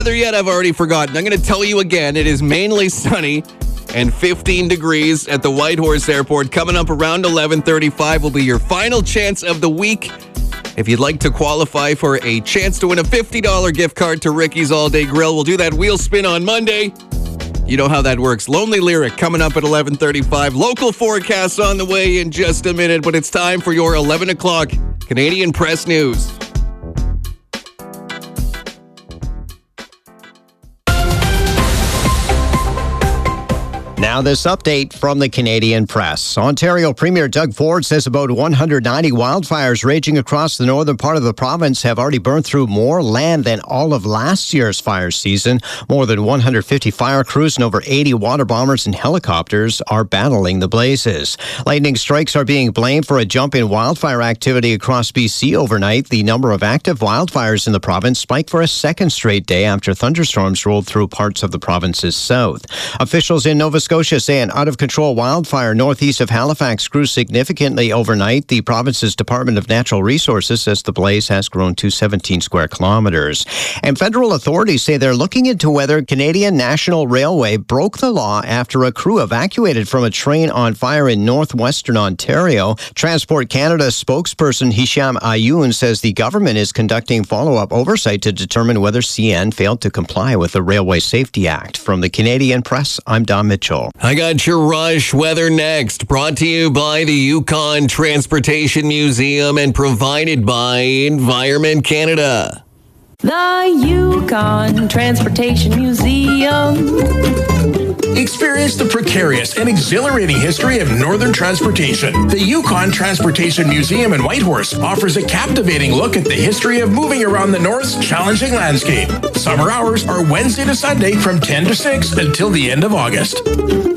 Weather yet, I've already forgotten. I'm going to tell you again. It is mainly sunny and 15 degrees at the Whitehorse Airport. Coming up around 11:35 will be your final chance of the week. If you'd like to qualify for a chance to win a $50 gift card to Ricky's All Day Grill, we'll do that wheel spin on Monday. You know how that works. Lonely Lyric coming up at 11:35. Local forecasts on the way in just a minute, but it's time for your 11 o'clock Canadian Press News. Now this update from the Canadian Press. Ontario Premier Doug Ford says about 190 wildfires raging across the northern part of the province have already burned through more land than all of last year's fire season. More than 150 fire crews and over 80 water bombers and helicopters are battling the blazes. Lightning strikes are being blamed for a jump in wildfire activity across BC overnight. The number of active wildfires in the province spiked for a second straight day after thunderstorms rolled through parts of the province's south. Officials in Nova Scotia say an out-of-control wildfire northeast of Halifax grew significantly overnight. The province's Department of Natural Resources says the blaze has grown to 17 square kilometers. And federal authorities say they're looking into whether Canadian National Railway broke the law after a crew evacuated from a train on fire in northwestern Ontario. Transport Canada spokesperson Hisham Ayoun says the government is conducting follow-up oversight to determine whether CN failed to comply with the Railway Safety Act. From the Canadian Press, I'm Don Mitchell. I got your rush weather next, brought to you by the Yukon Transportation Museum and provided by Environment Canada. The Yukon Transportation Museum. Experience the precarious and exhilarating history of northern transportation. The Yukon Transportation Museum in Whitehorse offers a captivating look at the history of moving around the North's challenging landscape. Summer hours are Wednesday to Sunday from 10 to 6 until the end of August.